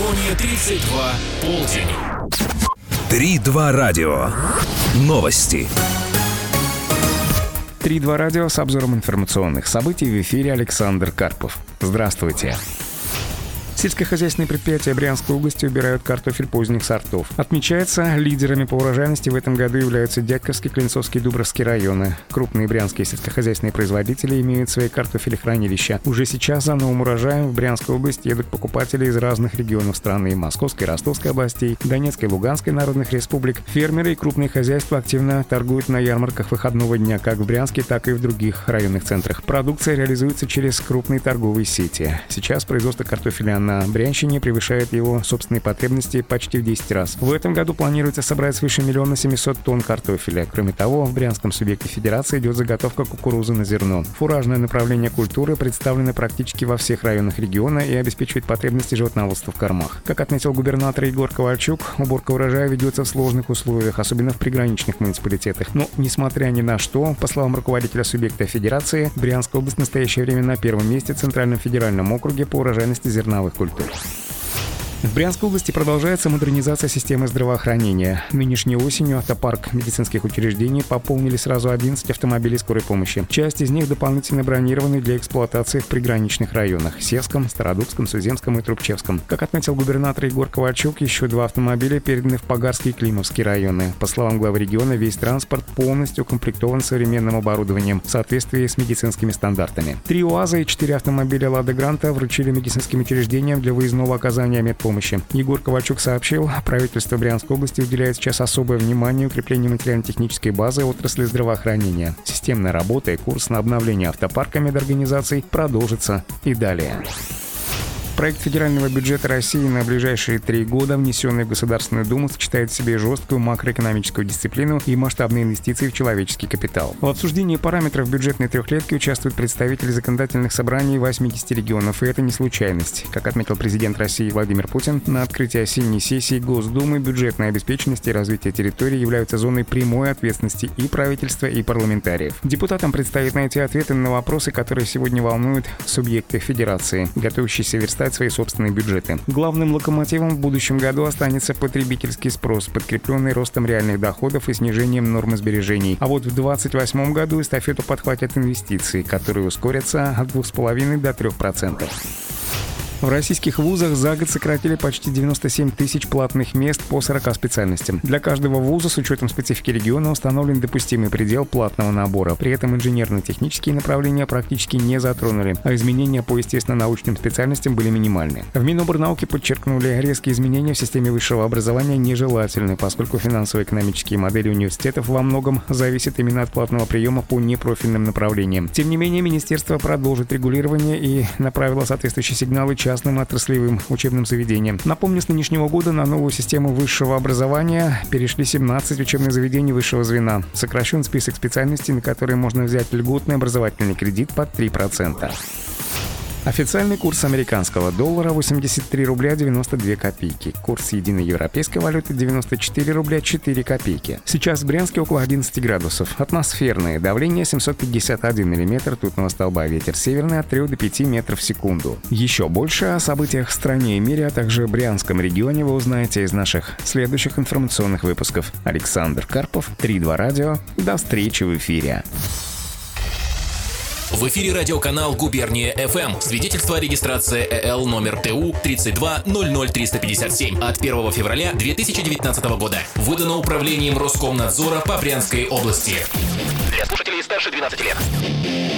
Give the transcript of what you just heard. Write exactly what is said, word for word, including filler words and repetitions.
регионе тридцать два полдень. три два радио. Новости. три два радио с обзором информационных событий. В эфире Александр Карпов. Здравствуйте. Сельскохозяйственные предприятия Брянской области убирают картофель поздних сортов. Отмечается, лидерами по урожайности в этом году являются Дядьковский, Клинцовский, Дубровский районы. Крупные брянские сельскохозяйственные производители имеют свои картофелехранилища. Уже сейчас за новым урожаем в Брянскую область едут покупатели из разных регионов страны: Московской, Ростовской областей, Донецкой, Луганской народных республик. Фермеры и крупные хозяйства активно торгуют на ярмарках выходного дня как в Брянске, так и в других районных центрах. Продукция реализуется через крупные торговые сети. Сейчас производство картофеля на Брянщине превышает его собственные потребности почти в десять раз. В этом году планируется собрать свыше миллиона семисот тонн картофеля. Кроме того, в брянском субъекте федерации идет заготовка кукурузы на зерно. Фуражное направление культуры представлено практически во всех районах региона и обеспечивает потребности животноводства в кормах. Как отметил губернатор Егор Ковальчук, уборка урожая ведется в сложных условиях, особенно в приграничных муниципалитетах. Но, несмотря ни на что, по словам руководителя субъекта федерации, Брянская область в настоящее время на первом месте в Центральном федеральном округе по урожайности зерновых культур. В Брянской области продолжается модернизация системы здравоохранения. Нынешней осенью автопарк медицинских учреждений пополнили сразу одиннадцать автомобилей скорой помощи. Часть из них дополнительно бронированы для эксплуатации в приграничных районах – Севском, Стародубском, Суземском и Трубчевском. Как отметил губернатор Егор Ковальчук, еще два автомобиля переданы в Погарский и Климовский районы. По словам главы региона, весь транспорт полностью укомплектован современным оборудованием в соответствии с медицинскими стандартами. Три УАЗа и четыре автомобиля «Лада Гранта» вручили медицинским учреждениям для выездного оказания медпомощи. Егор Ковальчук сообщил, правительство Брянской области уделяет сейчас особое внимание укреплению материально-технической базы отрасли здравоохранения. Системная работа и курс на обновление автопарка медорганизаций продолжится и далее. Проект федерального бюджета России на ближайшие три года, внесенный в Государственную Думу, сочетает в себе жесткую макроэкономическую дисциплину и масштабные инвестиции в человеческий капитал. В обсуждении параметров бюджетной трехлетки участвуют представители законодательных собраний восьмидесяти регионов, и это не случайность. Как отметил президент России Владимир Путин, на открытии осенней сессии Госдумы бюджетная обеспеченность и развитие территории являются зоной прямой ответственности и правительства, и парламентариев. Депутатам предстоит найти ответы на вопросы, которые сегодня волнуют субъекты федерации, готовящиеся верстать свои собственные бюджеты. Главным локомотивом в будущем году останется потребительский спрос, подкрепленный ростом реальных доходов и снижением нормы сбережений. А вот в двадцать восьмом году эстафету подхватят инвестиции, которые ускорятся от двух с половиной до трёх процентов. В российских вузах за год сократили почти девяносто семь тысяч платных мест по сорока специальностям. Для каждого вуза с учетом специфики региона установлен допустимый предел платного набора. При этом инженерно-технические направления практически не затронули, а изменения по естественно-научным специальностям были минимальны. В Минобрнауке подчеркнули, резкие изменения в системе высшего образования нежелательны, поскольку финансово-экономические модели университетов во многом зависят именно от платного приема по непрофильным направлениям. Тем не менее, министерство продолжит регулирование и направило соответствующие сигналы частным отраслевым учебным заведениям. Напомню, с нынешнего года на новую систему высшего образования перешли семнадцать учебных заведений высшего звена. Сокращен список специальностей, на которые можно взять льготный образовательный кредит под три процента. Официальный курс американского доллара восемьдесят три рубля девяносто две копейки. Курс единой европейской валюты девяносто четыре рубля четыре копейки. Сейчас в Брянске около одиннадцати градусов. Атмосферное давление семьсот пятьдесят один миллиметр ртутного столба. Ветер северный от трёх до пяти метров в секунду. Еще больше о событиях в стране и мире, а также Брянском регионе вы узнаете из наших следующих информационных выпусков. Александр Карпов, три два радио. До встречи в эфире. В эфире радиоканал «Губерния эф эм». Свидетельство о регистрации э л номер тэ у тридцать два ноль ноль триста пятьдесят семь от первого февраля две тысячи девятнадцатого года. Выдано управлением Роскомнадзора по Брянской области. Для слушателей старше двенадцати лет.